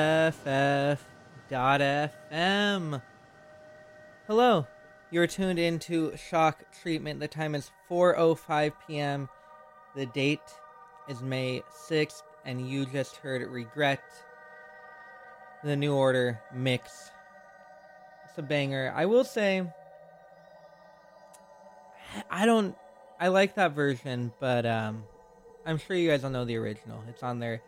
BFF.FM. Hello, you're tuned into Shock Treatment. The time is 4:05 p.m. The date is May 6th, and you just heard Regret, the New Order mix. It's a banger. I will say, I like that version, but I'm sure you guys don't know the original. It's on their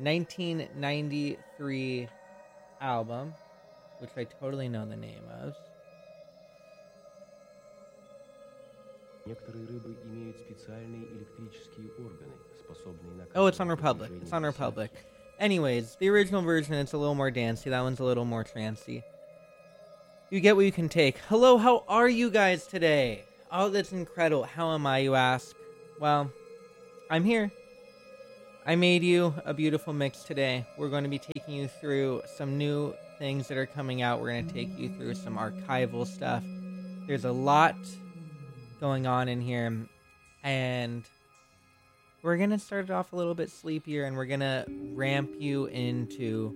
1993 album, which I totally know the name of. Oh, it's on Republic. It's on Republic. Anyways, the original version, it's a little more dancey. That one's a little more trancey. You get what you can take. Hello, how are you guys today? Oh, that's incredible. How am I, you ask? Well, I'm here. I made you a beautiful mix today. We're going to be taking you through some new things that are coming out. We're going to take you through some archival stuff. There's a lot going on in here, and we're going to start it off a little bit sleepier, and we're going to ramp you into,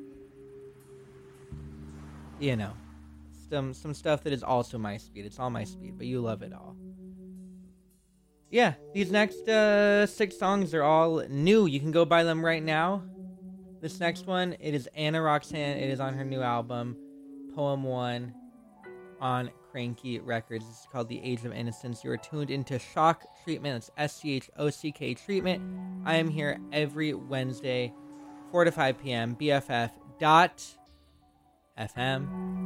you know, some stuff that is also my speed. It's all my speed, but you love it all. Yeah, these next 6 songs are all new. You can go buy them right now. This next one, it is Anna Roxanne. It is on her new album, Poem 1, on Cranky Records. It's called The Age of Innocence. You are tuned into Shock Treatment. That's SCHOCK Treatment. I am here every Wednesday, 4 to 5 p.m. BFF.FM.